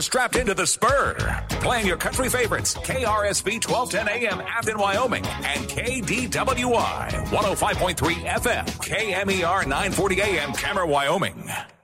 Strapped into the Spur, playing your country favorites, KRSV 1210 AM Athens, Wyoming, and KDWI 105.3 FM, KMER 940 AM Cameron, Wyoming.